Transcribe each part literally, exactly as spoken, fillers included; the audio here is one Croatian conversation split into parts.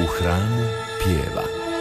U hramu pjeva.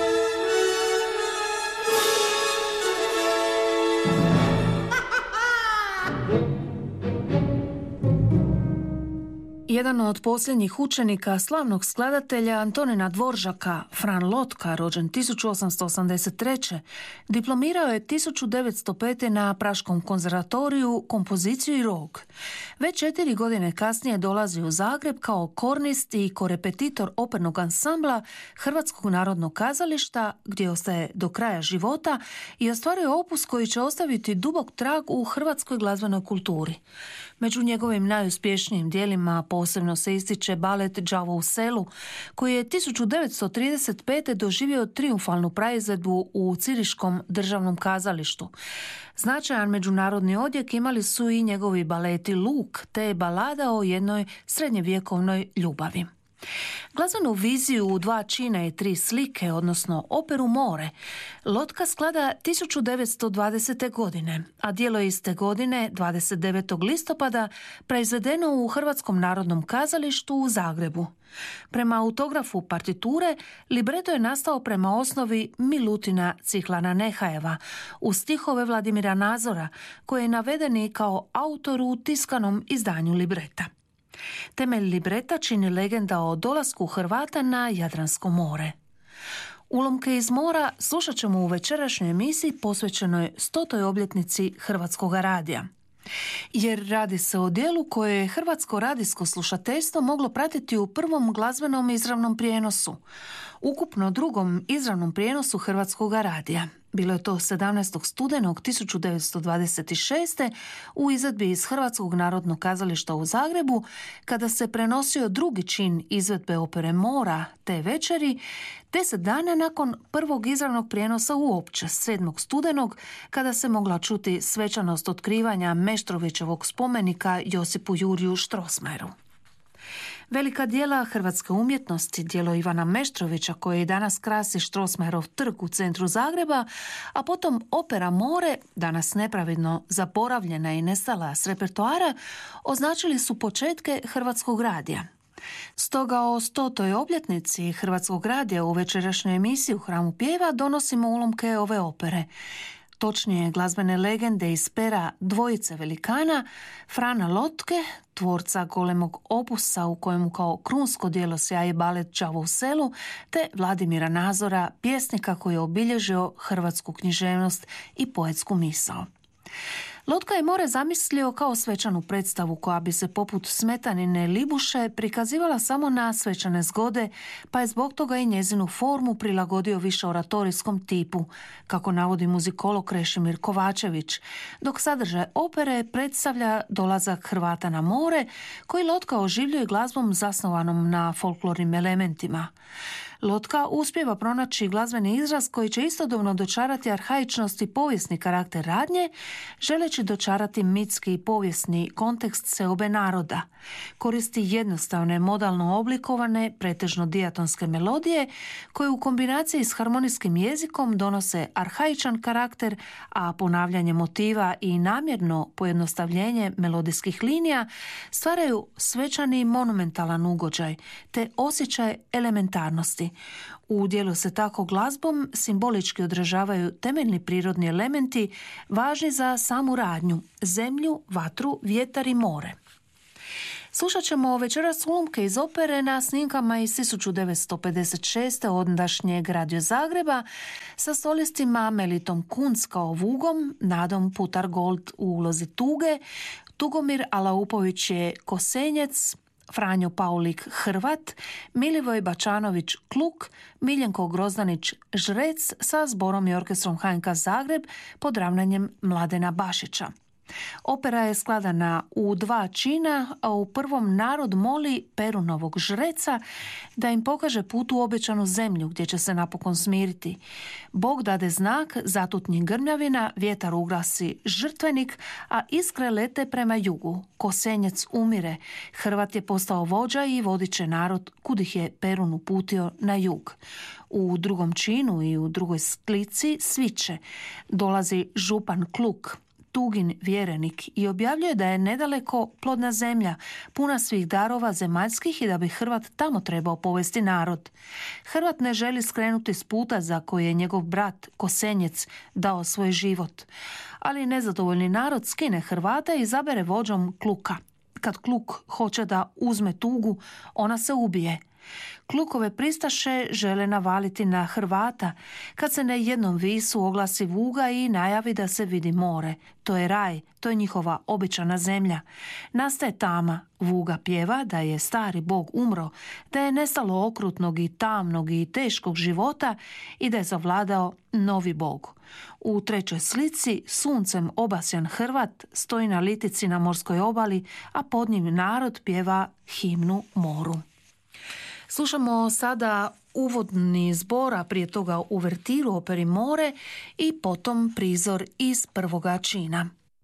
Jedan od posljednjih učenika slavnog skladatelja Antonina Dvoržaka, Fran Lotka, rođen tisuću osamsto osamdeset treće. diplomirao je tisuću devetsto pete. na Praškom konzervatoriju kompoziciju i rog. Već četiri godine kasnije dolazi u Zagreb kao kornist i korepetitor opernog ansambla Hrvatskog narodnog kazališta, gdje ostaje do kraja života i ostvaruje opus koji će ostaviti dubok trag u hrvatskoj glazbenoj kulturi. Među njegovim najuspješnijim dijelima posebno se ističe balet Đavo u selu, koji je tisuću devetsto trideset pete. doživio triumfalnu praizvedbu u Ciriškom državnom kazalištu. Značajan međunarodni odjek imali su i njegovi baleti Luk te balada o jednoj srednjevjekovnoj ljubavi. Glazbenu viziju u dva čina i tri slike, odnosno operu More, Lotka sklada tisuću devetsto dvadesete. godine, a djelo iste godine, dvadeset devetog listopada, proizvedeno u Hrvatskom narodnom kazalištu u Zagrebu. Prema autografu partiture, libreto je nastao prema osnovi Milutina Cihlana Nehajeva, u stihove Vladimira Nazora, koji je navedeni kao autor u tiskanom izdanju libreta. Temelj libreta čini legenda o dolasku Hrvata na Jadransko more. Ulomke iz mora slušat ćemo u večerašnjoj emisiji posvećenoj stotoj obljetnici Hrvatskog radija. Jer radi se o dijelu koje je hrvatsko radijsko slušateljstvo moglo pratiti u prvom glazbenom izravnom prijenosu, ukupno drugom izravnom prijenosu Hrvatskog radija. Bilo je to sedamnaestog studenog tisuću devetsto dvadeset šeste. u izvedbi iz Hrvatskog narodnog kazališta u Zagrebu, kada se prenosio drugi čin izvedbe opere Mora te večeri, deset dana nakon prvog izravnog prijenosa uopće, sedmog studenog, kada se mogla čuti svečanost otkrivanja Meštrovićevog spomenika Josipu Juriju Strossmayeru. Velika djela hrvatske umjetnosti, djelo Ivana Meštrovića koje i danas krasi Strossmayerov trg u centru Zagreba, a potom opera More, danas nepravedno zaboravljena i nestala s repertoara, označili su početke Hrvatskog radija. Stoga o stotoj obljetnici Hrvatskog radija u večerašnjoj emisiji u hramu pjeva donosimo ulomke ove opere. Točnije glazbene legende iz pera dvojice velikana, Frana Lotke, tvorca golemog opusa u kojemu kao krunsko djelo sjaji balet Đavo u selu, te Vladimira Nazora, pjesnika koji je obilježio hrvatsku književnost i poetsku misao. Lotka je More zamislio kao svečanu predstavu koja bi se poput Smetanine Libuše prikazivala samo na svečane zgode, pa je zbog toga i njezinu formu prilagodio više oratorijskom tipu, kako navodi muzikolog Krešimir Kovačević, dok sadržaj opere predstavlja dolazak Hrvata na more, koji Lotka oživljuje glazbom zasnovanom na folklornim elementima. Lotka uspijeva pronaći glazbeni izraz koji će istodobno dočarati arhaičnost i povijesni karakter radnje, želeći dočarati mitski i povijesni kontekst seobe naroda. Koristi jednostavne, modalno oblikovane, pretežno dijatonske melodije, koje u kombinaciji s harmonijskim jezikom donose arhaičan karakter, a ponavljanje motiva i namjerno pojednostavljenje melodijskih linija stvaraju svečani i monumentalan ugođaj, te osjećaj elementarnosti. U djelu se tako glazbom simbolički odražavaju temeljni prirodni elementi važni za samu radnju, zemlju, vatru, vjetar i more. Slušat ćemo večeras ulomke iz opere na snimkama iz tisuću devetsto pedeset šeste. ondašnjeg Radio Zagreba sa solistima Melitom Kunc kao Vugom, Nadom Putar-Gold u ulozi Tuge, Tugomir Alaupović je Kosenjec, Franjo Paulik Hrvat, Milivoj Bačanović Kluk, Miljenko Grozdanić Žrec sa zborom i orkestrom H N K Zagreb pod ravnanjem Mladena Bašića. Opera je skladana u dva čina, a u prvom narod moli Perunovog žreca da im pokaže put u obećanu zemlju gdje će se napokon smiriti. Bog dade znak, zatutnji grmljavina, vjetar ugrasi žrtvenik, a iskre lete prema jugu. Kosenjec umire, Hrvat je postao vođa i vodit će narod kud ih je Perun uputio na jug. U drugom činu i u drugoj sklici sviće. Dolazi župan Kluk. Tugin vjerenik i objavljuje da je nedaleko plodna zemlja, puna svih darova zemaljskih i da bi Hrvat tamo trebao povesti narod. Hrvat ne želi skrenuti s puta za koji je njegov brat Kosenjec dao svoj život, ali nezadovoljni narod skine Hrvata i izabere vođom Kluka. Kad Kluk hoće da uzme Tugu, ona se ubije. Klukove pristaše žele navaliti na Hrvata, kad se na jednom visu oglasi vuga i najavi da se vidi more. To je raj, to je njihova običana zemlja. Nastaje tama, vuga pjeva da je stari bog umro, da je nestalo okrutnog i tamnog i teškog života i da je zavladao novi bog. U trećoj slici suncem obasjan Hrvat stoji na litici na morskoj obali, a pod njim narod pjeva himnu moru. Slušamo sada uvodni zbor, a prije toga uvertiru operi More i potom prizor iz prvoga čina.